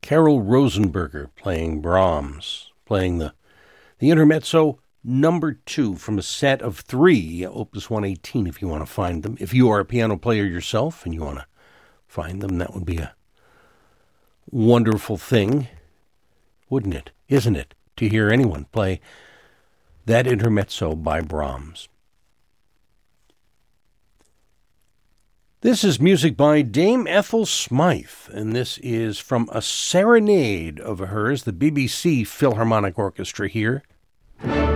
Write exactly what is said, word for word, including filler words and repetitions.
Carol Rosenberger playing Brahms, playing the, the Intermezzo number two from a set of three, Opus one eighteen, if you want to find them. If you are a piano player yourself and you want to find them, that would be a wonderful thing, wouldn't it? Isn't it? To hear anyone play that Intermezzo by Brahms. This is music by Dame Ethel Smythe, and this is from a serenade of hers, the B B C Philharmonic Orchestra here